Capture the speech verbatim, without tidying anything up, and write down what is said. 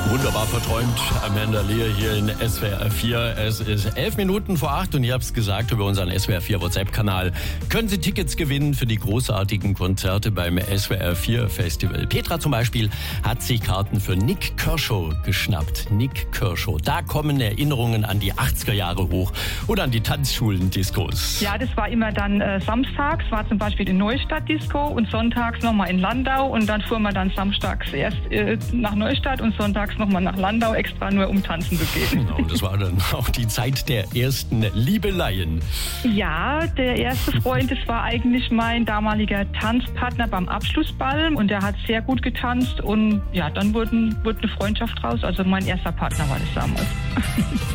Wunderbar verträumt, Amanda Lear hier in S W R vier. Es ist elf Minuten vor acht und ihr habt es gesagt, über unseren S W R vier WhatsApp-Kanal können Sie Tickets gewinnen für die großartigen Konzerte beim S W R vier Festival. Petra zum Beispiel hat sich Karten für Nik Kershaw geschnappt. Nik Kershaw, da kommen Erinnerungen an die achtziger Jahre hoch oder an die Tanzschulen-Diskos. Ja, das war immer dann äh, samstags, war zum Beispiel in Neustadt-Disco und sonntags nochmal in Landau und dann fuhr man dann samstags erst äh, nach Neustadt und sonntags nochmal nach Landau, extra nur um tanzen zu gehen. Genau, und das war dann auch die Zeit der ersten Liebeleien. Ja, der erste Freund, das war eigentlich mein damaliger Tanzpartner beim Abschlussball und der hat sehr gut getanzt und ja, dann wurde, wurde eine Freundschaft raus. Also mein erster Partner war das damals.